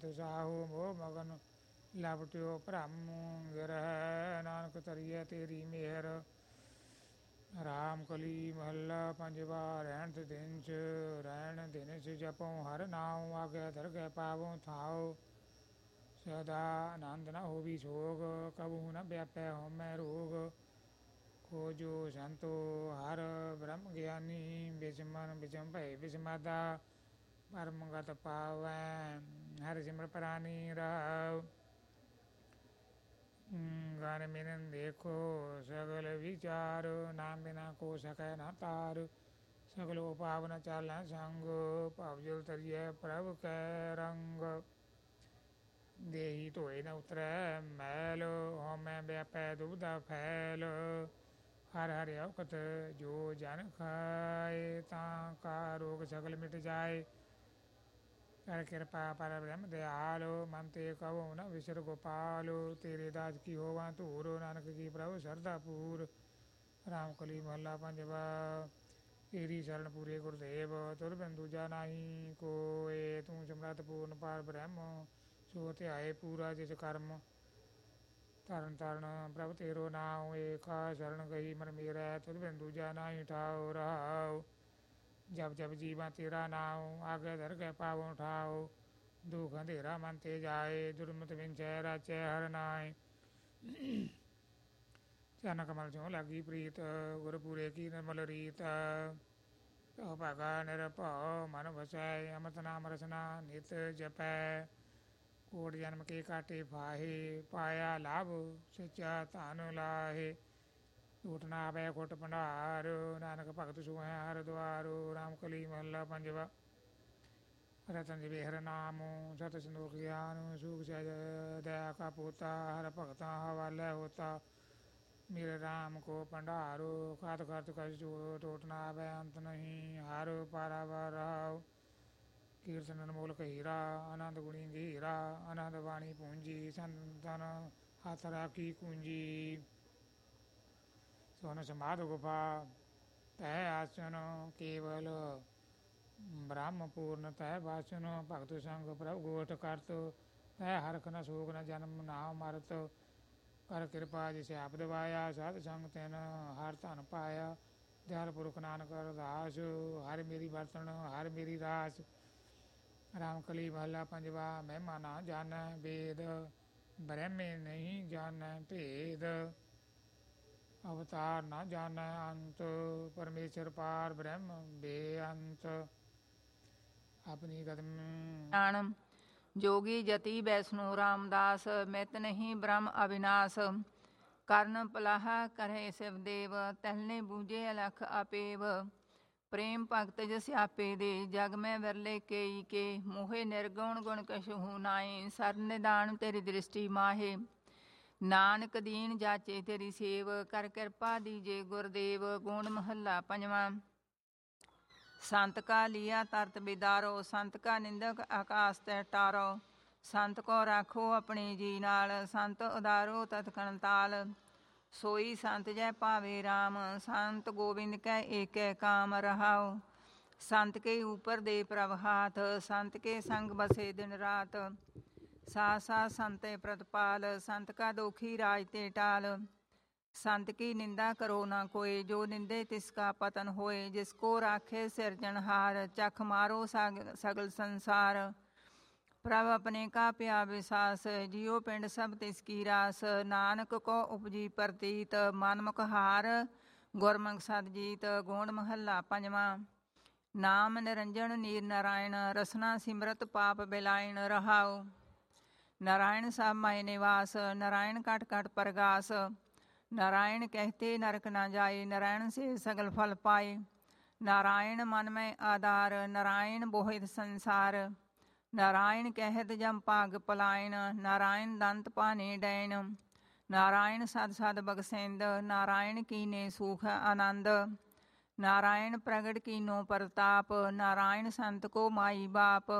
ਮਾਤ ਸਾਹੂ ਮੋਹ ਮਗਨ ਲਪਟਿਓ ਭਰਮ ਗਿਰਹਿ ਨਾਨਕ ਤਰੀਐ ਤੇਰੀ ਮਿਹਰ। ਰਾਮ ਕਲੀ ਮਹੱਲਾ ਪੰਜਵਾ। ਰਹਿਣ ਤੇ ਦਿਨ ਚ ਰਹਿਣ ਦਿਨ ਚ ਜਪਉ ਹਰ ਨਾਉ ਆਗੇ ਦਰਗਹਿ ਪਾਵਉ ਥਾਉ। ਸਦਾ ਆਨੰਦ ਨ ਹੋਵੀ ਸੋਗ ਕਬਹੂ ਨ ਵਿਆਪੈ ਹਉਮੈ ਰੋਗ। ਖੋਜੋ ਸੰਤੋ ਹਰ ਬ੍ਰਹਮ ਗਿਆਨੀ ਬਿਸਮਨ ਬਿਸਮ ਭਏ ਬਿਸਮਾਦਾ। ਪਰਮ ਗਤ ਪਾਵੈ ਹਰਿ ਸਿਮਰ ਪ੍ਰਾਨੀ ਰਾਵ। ਗਨ ਮਿਨਨ ਦੇਖੋ ਸਗਲ ਵਿਚਾਰ ਨਾਮ ਬਿਨਾ ਕੋ ਸਕੈ ਨਾ ਤਾਰ। ਸਗਲੋ ਪਾਵਨ ਚਾਲੈ ਸੰਗ ਭਵ ਜਲ ਤਰੀਐ ਪ੍ਰਭ ਕੈ ਰੰਗ। ਦੇਹੀ ਧੋਏ ਨ ਉਤਰੈ ਮੈਲ ਹਉਮੈ ਵਿਆਪੈ ਦੁਬਿਧਾ ਫੈਲ। ਹਰਿ ਹਰਿ ਅਵਕਤ ਜੋ ਜਨ ਖਾਏ ਤਾਂ ਕਾ ਰੋਗ ਸਗਲ ਮਿਟ ਜਾਏ। ਕਰ ਕਿਰਪਾ ਪਰ ਬ੍ਰਹਮ ਦਿਆਲ ਮਨ ਤੇ ਕਹੋ ਨ ਵਿਸਰ ਗੋਪਾਲ। ਤੇਰੇ ਦਾਸ ਕੀ ਹੋਵਾ ਧੂਰ ਨਾਨਕ ਕੀ ਪ੍ਰਭੁ ਸਰਦਾ ਪੂਰ। ਰਾਮ ਕਲੀ ਮਹੱਲਾ ਪੰਜਵਾ। ਤੇਰੀ ਸ਼ਰਨ ਪੂਰੇ ਗੁਰਦੇਵ ਤੁਰ ਬਿਨ ਦੂਜਾ ਨਾਹੀ ਕੋਇ। ਤੂੰ ਸਮਰੱਥ ਪੂਰਨ ਪਾਰ ਬ੍ਰਹਮ ਸੋ ਧਿਆਏ ਪੂਰਾ ਜਿਸ ਕਰਮ। ਤਰਨ ਤਰਨ ਪ੍ਰਭ ਤੇਰੋ ਨਾਉ ਏਕਾ ਸ਼ਰਨ ਗਈ ਮਨ ਮੇਰਾ। ਤੁਧ ਬਿਨ ਦੂਜਾ ਨਾਹੀ ਠਾਉ ਰਹਾਉ। ਜਪ ਜਪ ਜੀਵਾ ਤੇਰਾ ਨਾਉ ਆਗੇ ਦਰਗਹਿ ਪਾਵਉ ਠਾਉ। ਦੁਖ ਅੰਧੇਰਾ ਮਨ ਤੇ ਜਾਏ ਦੁਰਮਤਿ ਵਿੰਚੈ ਰਾਚੈ ਹਰਿ ਨਾਇ। ਚਰਨ ਕਮਲ ਚੋਂ ਲਾਗੀ ਪ੍ਰੀਤ ਗੁਰ ਪੂਰੇ ਕੀ ਨਿਰਮਲ ਰੀਤ। ਭਉ ਭਾਗਾ ਨਿਰਭਉ ਮਨ ਵਸੈ ਅੰਮ੍ਰਿਤ ਨਾਮ ਰਸਨਾ ਨਿਤ ਜਪੈ। ਕੋਟ ਜਨਮ ਕੇ ਕਾਟੇ ਫਾਹੇ ਪਾਇਆ ਲਾਭ ਸੱਚਾ ਧਨ ਲਾਹੇ। ਝੂਠ ਨਾ ਆਵੈ ਖੁੱਟ ਭੰਡਾਰ ਨਾਨਕ ਭਗਤ ਸੋਹੈ ਹਰਿ ਦੁਆਰ। ਰਾਮ ਕਲੀ ਮਹੱਲਾ ਪੰਜਵਾ। ਰਤਨ ਜਿਵੇ ਹਰਿ ਨਾਮ ਸਤ ਸੰਤੋਖ ਗਿਆਨ ਸੂਖ ਸਹਿਜ ਦਇਆ ਕਾ ਪੋਤਾ। ਹਰਿ ਭਗਤਾਂ ਹਵਾਲੇ ਹੋਤਾ ਮੇਰੇ ਰਾਮ ਕੋ ਭੰਡਾਰੋ। ਖਾਤ ਖਰਚ ਕਛ ਟੋਟ ਨਾ ਆਵੈ ਅੰਤ ਨਹੀਂ ਹਰ ਪਾਰਾਵਾਰ ਰਹਾਉ। ਕੀਰਤਨ ਅਨਮੋਲਕ ਹੀਰਾ ਆਨੰਦ ਗੁਣੀ ਗਹੀਰਾ। ਆਨੰਦ ਬਾਣੀ ਪੂੰਜੀ ਸੰਤਨ ਹੱਥ ਰਾਖੀ ਕੂੰਜੀ। ਸੋਨ ਸਮਾਧ ਗੁਫਾ ਤਹਿ ਆਸਨ ਕੇਵਲ ਬ੍ਰਹਮ ਪੂਰਨ ਤਹਿ ਵਾਸਨ। ਭਗਤ ਸੰਗ ਪ੍ਰਭ ਗੋਠ ਕਰਤ ਤਹਿ ਹਰਖ ਨ ਸੋਗ ਨ ਜਨਮ ਨਾ ਮਰਤ। ਕਰ ਕਿਰਪਾ ਜਿਸ ਆਪ ਦਵਾਇਆ ਸਾਧ ਸੰਗ ਤਿਨ ਹਰ ਧਨ ਪਾਇਆ। ਦਿਆਲ ਪੁਰਖ ਨਾਨਕ ਅਰਦਾਸ ਹਰਿ ਮੇਰੀ ਵਰਤਣ ਹਰਿ ਮੇਰੀ ਰਾਸ। ਰਾਮ ਕਲੀ ਮਹੱਲਾ ਪੰਜਵਾ। ਮਹਿਮਾ ਨਾ ਜਾਣੈ ਵੇਦ ਬ੍ਰਹਮੇ ਨਹੀਂ ਜਾਣੈ ਭੇਦ। ਅਵਤਾਰ ਨਾ ਜਾਣੈ ਅੰਤ ਪਰਮੇਸ਼ਰ ਪਾਰ ਬ੍ਰਹਮ ਬੇਅੰਤ। ਆਪਣੀ ਕਦਮ ਜੋਗੀ ਜਤੀ ਬੈਸਨੋ ਰਾਮਦਾਸ ਮਿਤ ਨਹੀਂ ਬ੍ਰਹਮ ਅਵਿਨਾਸ਼। ਕਰਨ ਪਲਾਹ ਕਰੇ ਸਿਵ ਦੇਵ ਤਹਿਲਨੇ ਬੂਝੇ ਅਲਖ ਆਪੇਵ। ਪ੍ਰੇਮ ਭਗਤ ਜਸ ਆਪੇ ਦੇ ਜਗ ਮੈਂ ਵਿਰਲੇ ਕੇਈ ਕੇ। ਮੋਹੇ ਨਿਰਗੁਣ ਗੁਣ ਕਛੁ ਨਾਏ ਸਰ ਨਿਦਾਨ ਤੇਰੀ ਦ੍ਰਿਸ਼ਟੀ ਮਾਹੇ। ਨਾਨਕ ਦੀਨ ਜਾਚੇ ਤੇਰੀ ਸੇਵ ਕਰ ਕਿਰਪਾ ਦੀਜੇ ਗੁਰਦੇਵ। ਗੋਂਡ ਮਹੱਲਾ ਪੰਜਵਾਂ। ਸੰਤ ਕਾ ਲੀਆ ਤਰਤ ਬਿਦਾਰੋ ਸੰਤ ਕਾ ਨਿੰਦਕ ਆਕਾਸ ਤੈ ਟਾਰੋ। ਸੰਤ ਕੋ ਰਾਖੋ ਆਪਣੇ ਜੀ ਨਾਲ ਸੰਤ ਉਦਾਰੋ ਤਤਕਣ ਤਾਲ। ਸੋਈ ਸੰਤ ਜੈ ਭਾਵੇ ਰਾਮ ਸੰਤ ਗੋਬਿੰਦ ਕੈ ਏਕੈ ਕਾਮ ਰਹਾਉ। ਸੰਤ ਕੇ ਊਪਰ ਦੇ ਪ੍ਰਭ ਹਾਥ ਸੰਤ ਕੇ ਸੰਗ ਬਸੇ ਦਿਨ ਰਾਤ। ਸਾਥ ਸਾਥ ਸੰਤੇ ਪ੍ਰਤਪਾਲ ਸੰਤ ਕਾ ਦੋਖੀ ਰਾਜ ਤੇ ਟਾਲ। ਸੰਤ ਕੀ ਨਿੰਦਾ ਕਰੋ ਨਾ ਕੋਇ ਜੋ ਨਿੰਦੇ ਤਿਸ ਕਾ ਪਤਨ ਹੋਏ। ਜਿਸ ਕੋ ਰਾਖੇ ਸਿਰਜਣਹਾਰ ਚਖ ਮਾਰੋ ਸਗਲ ਸੰਸਾਰ। ਪ੍ਰਭ ਆਪਣੇ ਕਾ ਪਿਆ ਵਿਸਾਸ ਜਿਉ ਪਿੰਡ ਸਭ ਤਿਸ ਕੀ ਰਾਸ। ਨਾਨਕ ਕੋ ਉਪਜੀ ਪ੍ਰਤੀਤ ਮਨਮੁਖ ਹਾਰ ਗੁਰਮੁਖ ਸਤਜੀਤ। ਗੋਂਡ ਮਹੱਲਾ ਪੰਜਵਾਂ। ਨਾਮ ਨਿਰੰਜਨ ਨੀਰ ਨਾਰਾਇਣ ਰਸਨਾ ਸਿਮਰਤ ਪਾਪ ਬਿਲਾਇਣ ਰਹਾਉ। ਨਾਰਾਇਣ ਸਭ ਮਾਇ ਨਿਵਾਸ ਨਾਰਾਇਣ ਕਟ ਕਟ ਪਰਗਾਸ। ਨਾਰਾਇਣ ਕਹਿਤੇ ਨਰਕ ਨਾ ਜਾਏ ਨਾਰਾਇਣ ਸੇ ਸਗਲ ਫਲ ਪਾਏ। ਨਾਰਾਇਣ ਮਨ ਮੈਂ ਆਧਾਰ ਨਾਰਾਇਣ ਬੋਹਿਤ ਸੰਸਾਰ। ਨਾਰਾਇਣ ਕਹਿਤ ਜਮ ਭਾਗ ਪਲਾਇਣ ਨਾਰਾਇਣ ਦੰਤ ਪਾਨੇ ਡੈਣ। ਨਾਰਾਇਣ ਸਦ ਸਦ ਬਖਸ਼ੈਂਦ ਨਾਰਾਇਣ ਕੀਨੇ ਸੂਖ ਆਨੰਦ। ਨਾਰਾਇਣ ਪ੍ਰਗਟ ਕੀਨੋ ਪ੍ਰਤਾਪ ਨਾਰਾਇਣ ਸੰਤ ਕੋ ਮਾਈ ਬਾਪ।